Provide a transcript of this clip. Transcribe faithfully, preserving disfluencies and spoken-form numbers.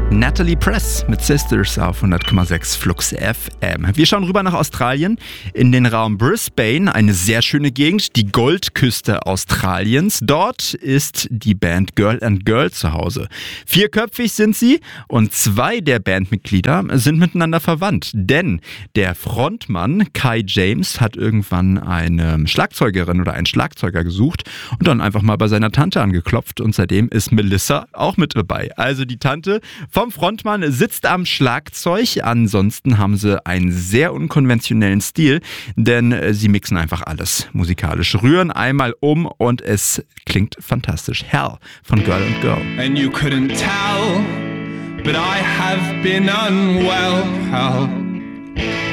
Natalie Press mit Sisters auf hundert Komma sechs Flux F M. Wir schauen rüber nach Australien, in den Raum Brisbane, eine sehr schöne Gegend, die Goldküste Australiens. Dort ist die Band Girl and Girl zu Hause. Vierköpfig sind sie und zwei der Bandmitglieder sind miteinander verwandt. Denn der Frontmann Kai James hat irgendwann eine Schlagzeugerin oder einen Schlagzeuger gesucht und dann einfach mal bei seiner Tante angeklopft und seitdem ist Melissa auch mit dabei. Also die Tante vom Frontmann sitzt am Schlagzeug. Ansonsten haben sie einen sehr unkonventionellen Stil, denn sie mixen einfach alles musikalisch, rühren einmal um und es klingt fantastisch. Hell von Girl and Girl. And you couldn't tell, but I have been unwell. Hell.